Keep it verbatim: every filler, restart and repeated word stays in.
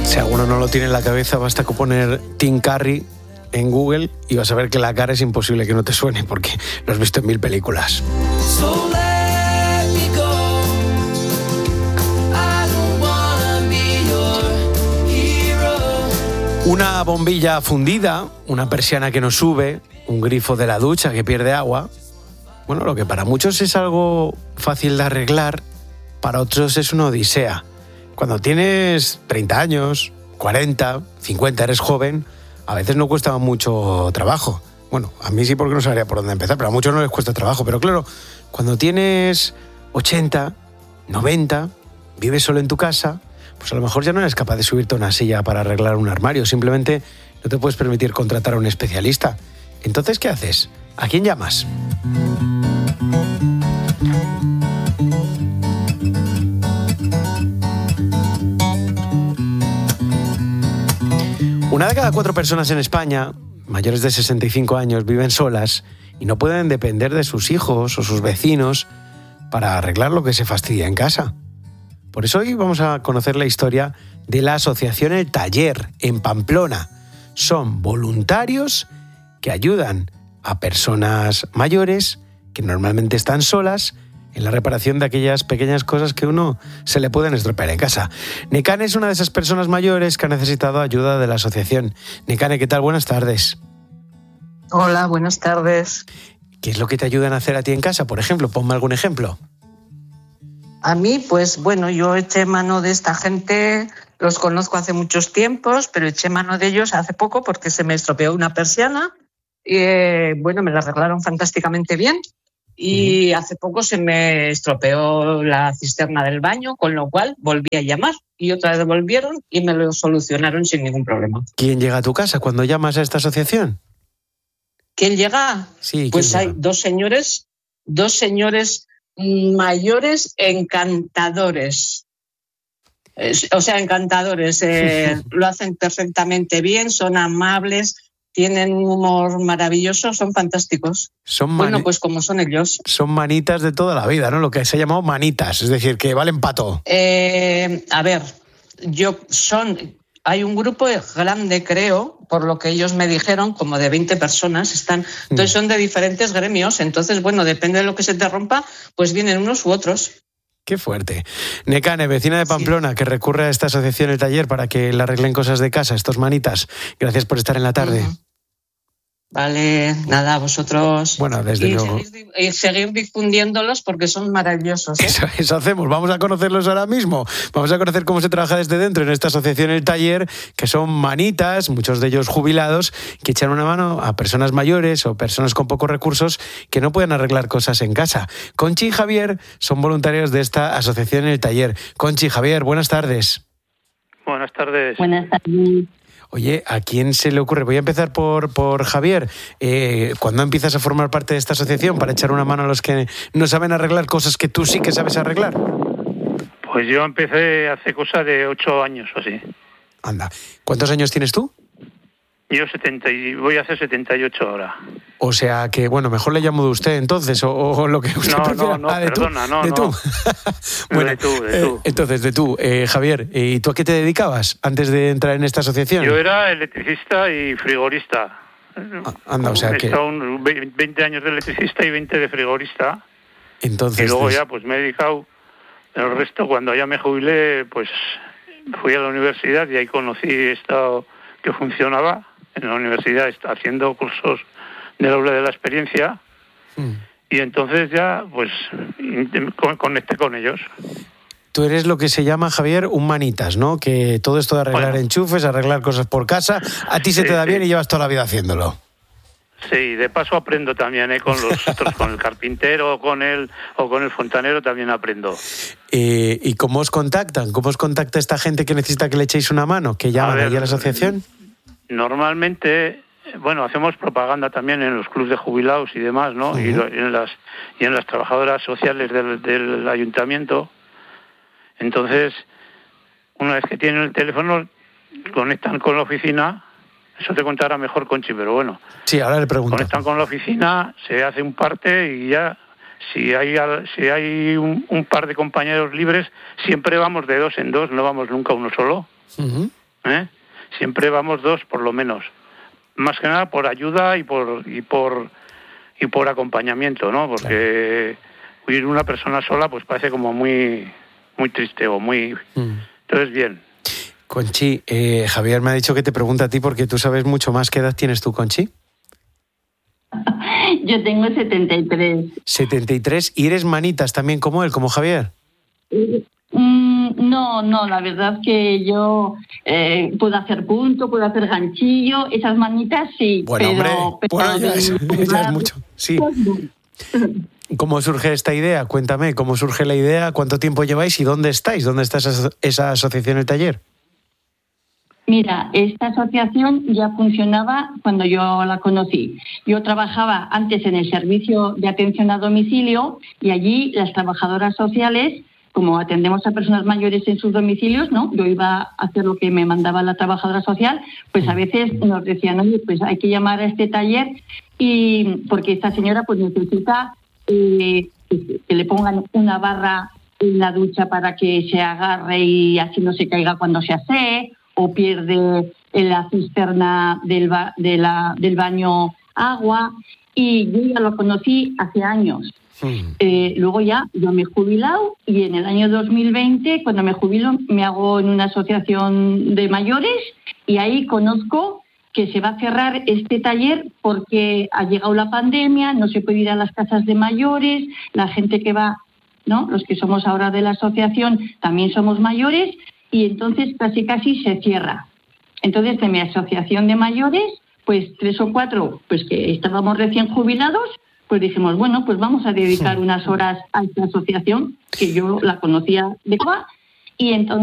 Si alguno no lo tiene en la cabeza, basta con poner Tim Curry en Google y vas a ver que la cara es imposible que no te suene porque lo has visto en mil películas. So let me go. I don't wanna be your hero. Una bombilla fundida, una persiana que no sube, un grifo de la ducha que pierde agua. Bueno, lo que para muchos es algo fácil de arreglar, para otros es una odisea. Cuando tienes treinta años, cuarenta, cincuenta, eres joven, a veces no cuesta mucho trabajo. Bueno, a mí sí porque no sabría por dónde empezar, pero a muchos no les cuesta trabajo. Pero claro, cuando tienes ochenta, noventa, vives solo en tu casa, pues a lo mejor ya no eres capaz de subirte a una silla para arreglar un armario. Simplemente no te puedes permitir contratar a un especialista. Entonces, ¿qué haces? ¿A quién llamas? Una de cada cuatro personas en España, mayores de sesenta y cinco años, viven solas y no pueden depender de sus hijos o sus vecinos para arreglar lo que se fastidia en casa. Por eso hoy vamos a conocer la historia de la asociación El Taller, en Pamplona. Son voluntarios que ayudan a personas mayores que normalmente están solas en la reparación de aquellas pequeñas cosas que uno se le pueden estropear en casa. Nekane es una de esas personas mayores que ha necesitado ayuda de la asociación. Nekane, ¿qué tal? Buenas tardes. Hola, buenas tardes. ¿Qué es lo que te ayudan a hacer a ti en casa? Por ejemplo, ponme algún ejemplo. A mí, pues bueno, yo eché mano de esta gente, los conozco hace muchos tiempos, pero eché mano de ellos hace poco porque se me estropeó una persiana y eh, bueno, me la arreglaron fantásticamente bien. Y hace poco se me estropeó la cisterna del baño, con lo cual volví a llamar y otra vez volvieron y me lo solucionaron sin ningún problema. ¿Quién llega a tu casa cuando llamas a esta asociación? ¿Quién llega? Sí, ¿quién pues llega? Hay dos señores, dos señores mayores encantadores. O sea, encantadores. Eh, lo hacen perfectamente bien, son amables, tienen un humor maravilloso, son fantásticos. Son bueno, mani- pues como son ellos. Son manitas de toda la vida, ¿no? Lo que se ha llamado manitas, es decir, que valen pa' todo. Eh, a ver, yo son... Hay un grupo grande, creo, por lo que ellos me dijeron, como de veinte personas están. Entonces son de diferentes gremios. Entonces, bueno, depende de lo que se te rompa, pues vienen unos u otros. Qué fuerte. Nekane, vecina de Pamplona, sí, que recurre a esta asociación El Taller para que le arreglen cosas de casa, estos manitas. Gracias por estar en la tarde. Uh-huh. Vale, nada, vosotros. Bueno, desde y luego. Seguir, y seguir difundiéndolos porque son maravillosos, ¿eh? Eso, eso hacemos. Vamos a conocerlos ahora mismo. Vamos a conocer cómo se trabaja desde dentro en esta asociación El Taller, que son manitas, muchos de ellos jubilados, que echan una mano a personas mayores o personas con pocos recursos que no pueden arreglar cosas en casa. Conchi y Javier son voluntarios de esta asociación El Taller. Conchi y Javier, buenas tardes. Buenas tardes. Buenas tardes. Oye, ¿a quién se le ocurre? Voy a empezar por, por Javier. Eh, ¿Cuándo empiezas a formar parte de esta asociación para echar una mano a los que no saben arreglar cosas que tú sí que sabes arreglar? Pues yo empecé hace cosa de ocho años o así. Anda. ¿Cuántos años tienes tú? Yo setenta y voy a hacer setenta y ocho ahora. O sea que, bueno, mejor le llamo de usted entonces, o, o lo que usted no, prefiera. No, no, ah, de perdona, tú, no, de no. tú. Bueno, de tú, de tú. Eh, entonces, de tú. Eh, Javier, ¿y tú a qué te dedicabas antes de entrar en esta asociación? Yo era electricista y frigorista. Ah, anda, o sea He que... estado un veinte años de electricista y veinte de frigorista. Entonces, y luego des... ya pues me he dedicado, el resto cuando ya me jubilé, pues fui a la universidad y ahí conocí esto que funcionaba en la universidad, haciendo cursos del aula de la experiencia. Mm. Y entonces ya pues conecté con ellos. Tú eres lo que se llama, Javier, un manitas, ¿no? Que todo esto de arreglar bueno. enchufes, arreglar cosas por casa, a ti se sí, te da sí. bien y llevas toda la vida haciéndolo. Sí, de paso aprendo también, ¿eh? Con los otros, con el carpintero o con el, o con el fontanero también aprendo. Eh, ¿Y cómo os contactan? ¿Cómo os contacta esta gente que necesita que le echéis una mano? ¿Que llaman ahí a la asociación? Normalmente, bueno, hacemos propaganda también en los clubes de jubilados y demás, ¿no? Uh-huh. Y, lo, y, en las, y en las trabajadoras sociales del, del ayuntamiento. Entonces, una vez que tienen el teléfono, conectan con la oficina. Eso te contará mejor Conchi, pero bueno. Sí, ahora le pregunto. Conectan con la oficina, se hace un parte y ya, si hay si hay un, un par de compañeros libres, siempre vamos de dos en dos, no vamos nunca uno solo. Uh-huh. ¿eh? Siempre vamos dos por lo menos, más que nada por ayuda y por y por y por acompañamiento, ¿no? Porque claro, ir una persona sola pues parece como muy muy triste o muy mm. Entonces bien. Conchi, eh, Javier me ha dicho que te pregunta a ti porque tú sabes mucho más. ¿Qué edad tienes tú, Conchi? Yo tengo setenta y tres. setenta y tres, ¿y eres manitas también como él, como Javier? Mm, no, no, la verdad que yo eh, puedo hacer punto, puedo hacer ganchillo, esas manitas sí. Bueno, pero, hombre, pero bueno, ya es, ya es mucho, sí. ¿Cómo surge esta idea? Cuéntame, ¿cómo surge la idea? ¿Cuánto tiempo lleváis y dónde estáis? ¿Dónde está esa, esa asociación, el taller? Mira, esta asociación ya funcionaba cuando yo la conocí. Yo trabajaba antes en el servicio de atención a domicilio y allí las trabajadoras sociales, como atendemos a personas mayores en sus domicilios, ¿no? Yo iba a hacer lo que me mandaba la trabajadora social, pues a veces nos decían, oye, pues hay que llamar a este taller y porque esta señora pues necesita eh, que le pongan una barra en la ducha para que se agarre y así no se caiga cuando se asee, o pierde en la cisterna del, ba- de la, del baño agua, y yo ya lo conocí hace años. Sí. Eh, luego ya yo me he jubilado y en el año dos mil veinte, cuando me jubilo, me hago en una asociación de mayores y ahí conozco que se va a cerrar este taller porque ha llegado la pandemia, no se puede ir a las casas de mayores, la gente que va, ¿no? Los que somos ahora de la asociación también somos mayores, y entonces casi casi se cierra. Entonces, de mi asociación de mayores, pues tres o cuatro, pues que estábamos recién jubilados, pues dijimos, bueno, pues vamos a dedicar unas horas a esta asociación, que yo la conocía de Cuba, y entonces